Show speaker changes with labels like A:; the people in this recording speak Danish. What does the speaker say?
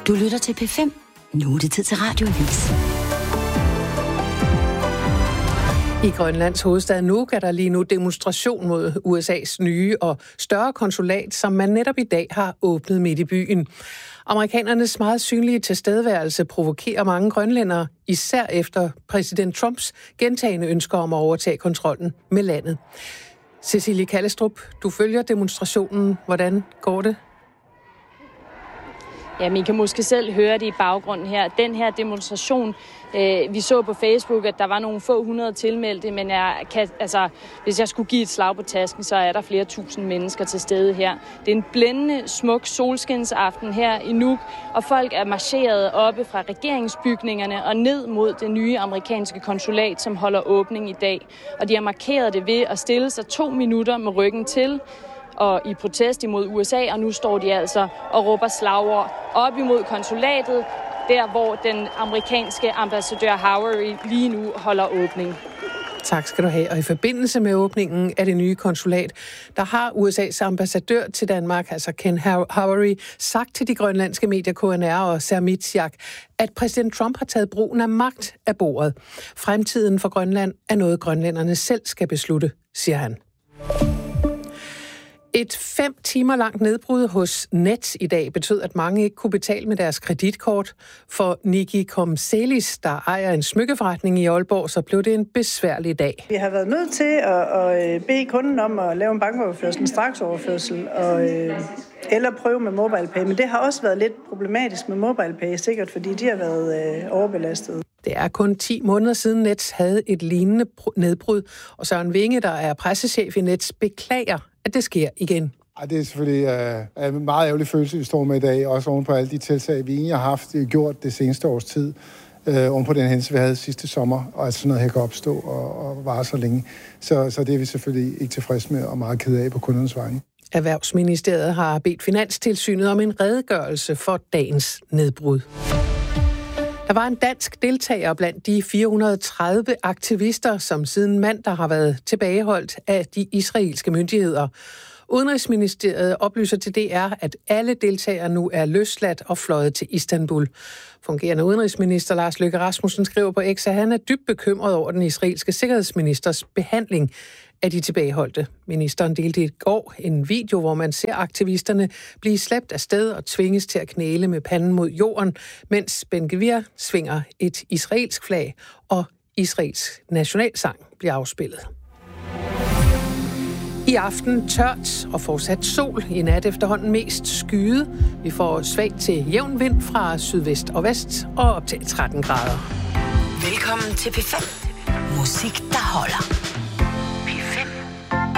A: Du lytter til P5. Nu er det tid til Radioavis.
B: I Grønlands hovedstad Nuuk er der lige nu demonstration mod USA's nye og større konsulat, som man netop i dag har åbnet midt i byen. Amerikanernes meget synlige tilstedeværelse provokerer mange grønlændere, især efter præsident Trumps gentagne ønsker om at overtage kontrollen med landet. Cecilie Kallestrup, du følger demonstrationen. Hvordan går det?
C: Ja, man kan måske selv høre det i baggrunden her. Den her demonstration, vi så på Facebook, at der var nogle få hundrede tilmeldte, men hvis jeg skulle give et slag på tasken, så er der flere tusind mennesker til stede her. Det er en blændende, smuk solskinsaften her i Nuuk, og folk er marcheret oppe fra regeringsbygningerne og ned mod det nye amerikanske konsulat, som holder åbning i dag. Og de har markeret det ved at stille sig 2 minutter med ryggen til, og i protest imod USA, og nu står de altså og råber slagord op imod konsulatet, der hvor den amerikanske ambassadør Howery lige nu holder åbning.
B: Tak skal du have. Og i forbindelse med åbningen af det nye konsulat, der har USA's ambassadør til Danmark, altså Ken Howery, sagt til de grønlandske medier KNR og Sermitsiaq, at præsident Trump har taget brugen af magt af bordet. Fremtiden for Grønland er noget, grønlænderne selv skal beslutte, siger han. Et 5 timer langt nedbrud hos Nets i dag betød, at mange ikke kunne betale med deres kreditkort. For Niki Komselis, der ejer en smykkeforretning i Aalborg, så blev det en besværlig dag.
D: Vi har været nødt til at bede kunden om at lave en bankoverførsel, en straksoverførsel, eller prøve med MobilePay. Men det har også været lidt problematisk med MobilePay, sikkert fordi de har været overbelastet.
B: Det er kun 10 måneder siden Nets havde et lignende nedbrud, og Søren Vinge, der er pressechef i Nets, beklager, at det sker igen.
E: Det er selvfølgelig en meget ærgerlig følelse, vi står med i dag, også oven på alle de tiltag, vi egentlig har haft gjort det seneste års tid, oven på den hændelse, vi havde sidste sommer, og at sådan noget her kan opstå og vare så længe. Så det er vi selvfølgelig ikke tilfredse med og meget ked af på kundernes vegne.
B: Erhvervsministeriet har bedt Finanstilsynet om en redegørelse for dagens nedbrud. Der var en dansk deltager blandt de 430 aktivister, som siden mandag har været tilbageholdt af de israelske myndigheder. Udenrigsministeriet oplyser til DR, at alle deltagere nu er løsladt og fløjet til Istanbul. Fungerende udenrigsminister Lars Løkke Rasmussen skriver på X, at han er dybt bekymret over den israelske sikkerhedsministers behandling af de tilbageholdte. Ministeren delte i går en video, hvor man ser aktivisterne blive slæbt afsted og tvinges til at knæle med panden mod jorden, mens Ben Gvir svinger et israelsk flag, og Israels nationalsang bliver afspillet. I aften tørt og fortsat sol. I nat efterhånden mest skyet. Vi får svagt til jævn vind fra sydvest og vest og op til 13 grader.
A: Velkommen til P5. Musik, der holder.